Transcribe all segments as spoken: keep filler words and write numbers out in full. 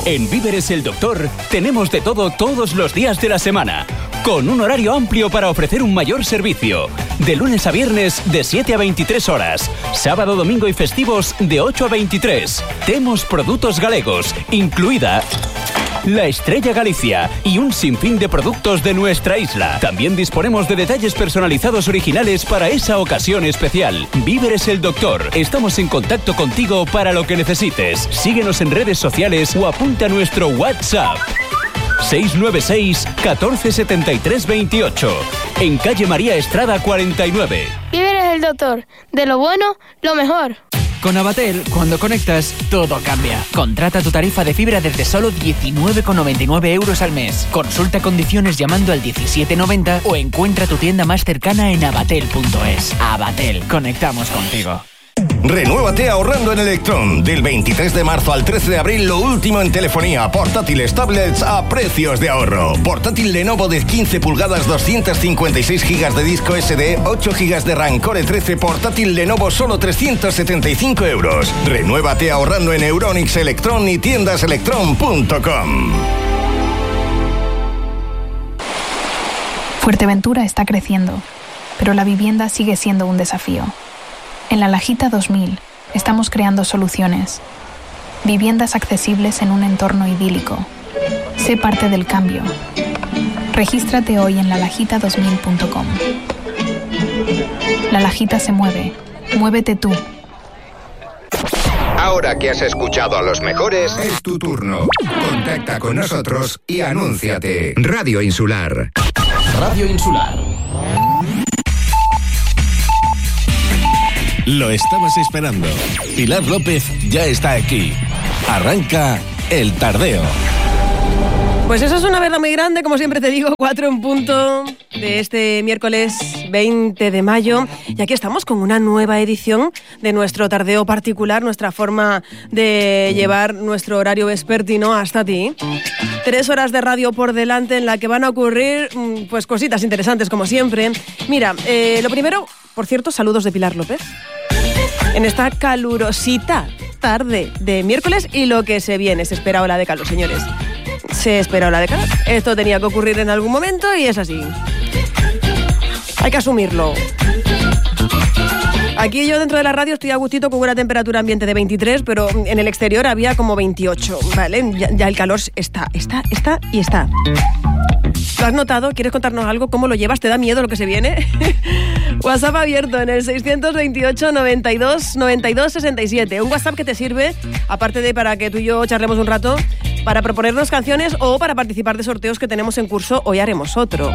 En Víveres El Doctor tenemos de todo todos los días de la semana, con un horario amplio para ofrecer un mayor servicio. De lunes a viernes de siete a veintitrés horas, sábado, domingo y festivos de ocho a veintitrés. Temos productos galegos, incluida la Estrella Galicia y un sinfín de productos de nuestra isla. También disponemos de detalles personalizados originales para esa ocasión especial. Víveres El Doctor. Estamos en contacto contigo para lo que necesites. Síguenos en redes sociales o apunta a nuestro WhatsApp. seis nueve seis, catorce setenta y tres veintiocho. En calle María Estrada cuarenta y nueve. Víveres El Doctor. De lo bueno, lo mejor. Con Avatel, cuando conectas, todo cambia. Contrata tu tarifa de fibra desde solo diecinueve con noventa y nueve euros al mes. Consulta condiciones llamando al diecisiete noventa o encuentra tu tienda más cercana en avatel punto es. Avatel, conectamos contigo. Renuévate ahorrando en Electron. Del veintitrés de marzo al trece de abril, lo último en telefonía, portátiles, tablets a precios de ahorro. Portátil Lenovo de quince pulgadas, doscientos cincuenta y seis gigas de disco ese de, ocho gigas de RAM Core trece, portátil Lenovo solo trescientos setenta y cinco euros. Renuévate ahorrando en Euronics, Electron y tiendas electron punto com. Fuerteventura está creciendo, pero la vivienda sigue siendo un desafío. En La Lajita dos mil estamos creando soluciones. Viviendas accesibles en un entorno idílico. Sé parte del cambio. Regístrate hoy en la lajita dos mil punto com. La Lajita se mueve. Muévete tú. Ahora que has escuchado a los mejores, Es tu turno. Contacta con nosotros y anúnciate. Radio Insular. Radio Insular. Lo estabas esperando. Pilar López ya está aquí. Arranca el tardeo. Pues eso es una verdad muy grande, como siempre te digo, cuatro en punto de este miércoles veinte de mayo. Y aquí estamos con una nueva edición de nuestro tardeo particular, nuestra forma de llevar nuestro horario vespertino hasta ti. Tres horas de radio por delante en la que van a ocurrir pues cositas interesantes, como siempre. Mira, eh, lo primero, por cierto, saludos de Pilar López. En esta calurosita tarde de miércoles y lo que se viene, se espera ola de calor, señores. Se espera ola de calor. Esto tenía que ocurrir en algún momento y es así. Hay que asumirlo. Aquí yo dentro de la radio estoy a gustito con una temperatura ambiente de veintitrés, pero en el exterior había como veintiocho, ¿vale? Ya, ya el calor está, está, está y está. ¿Lo has notado? ¿Quieres contarnos algo? ¿Cómo lo llevas? ¿Te da miedo lo que se viene? WhatsApp abierto en el seiscientos veintiocho, noventa y dos, noventa y dos, sesenta y siete. Un WhatsApp que te sirve, aparte de para que tú y yo charlemos un rato, para proponernos canciones o para participar de sorteos que tenemos en curso. Hoy haremos otro.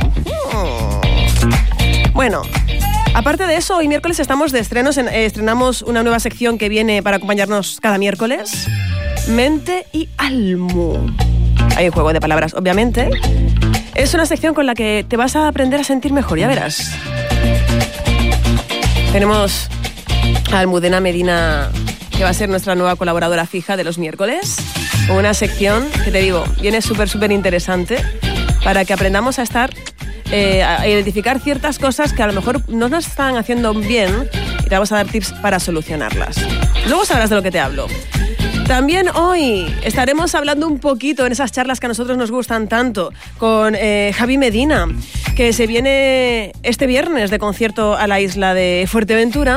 Bueno, aparte de eso, hoy miércoles estamos de estrenos. En, eh, estrenamos una nueva sección que viene para acompañarnos cada miércoles. Mente y Almu. Hay un juego de palabras, obviamente. Es una sección con la que te vas a aprender a sentir mejor, ya verás. Tenemos a Almudena Medina, que va a ser nuestra nueva colaboradora fija de los miércoles. Una sección que te digo, viene súper, súper interesante para que aprendamos a estar, eh, a identificar ciertas cosas que a lo mejor no nos están haciendo bien y te vamos a dar tips para solucionarlas. Luego sabrás de lo que te hablo. También hoy estaremos hablando un poquito en esas charlas que a nosotros nos gustan tanto con eh, Javi Medina, que se viene este viernes de concierto a la isla de Fuerteventura.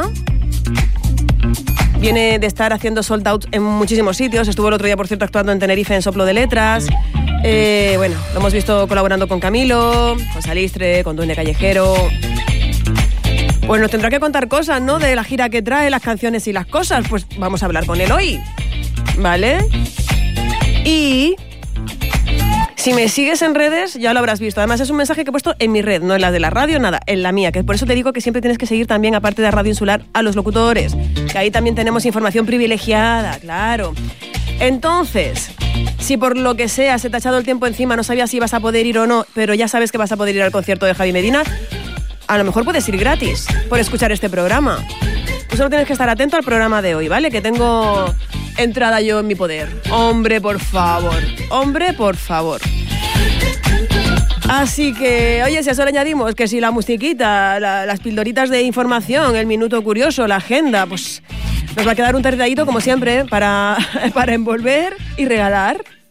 Viene de estar haciendo sold out en muchísimos sitios. Estuvo el otro día, por cierto, actuando en Tenerife en Soplo de Letras. Eh, bueno, lo hemos visto colaborando con Camilo, con Salistre, con Duende Callejero. Pues nos tendrá que contar cosas, ¿no? De la gira que trae, las canciones y las cosas. Pues vamos a hablar con él hoy, ¿vale? Y si me sigues en redes, ya lo habrás visto. Además, es un mensaje que he puesto en mi red, no en la de la radio, nada, en la mía. Que por eso te digo que siempre tienes que seguir también, aparte de Radio Insular, a los locutores. Que ahí también tenemos información privilegiada, claro. Entonces, si por lo que sea se te ha echado el tiempo encima, no sabías si ibas a poder ir o no, pero ya sabes que vas a poder ir al concierto de Javi Medina, a lo mejor puedes ir gratis por escuchar este programa. Tú solo tienes que estar atento al programa de hoy, ¿vale? Que tengo entrada yo en mi poder. Hombre, por favor. Hombre, por favor. Así que, oye, si a eso le añadimos que si la musiquita, la, las pildoritas de información, el minuto curioso, la agenda, pues nos va a quedar un tardadito, como siempre, para, para envolver y regalar.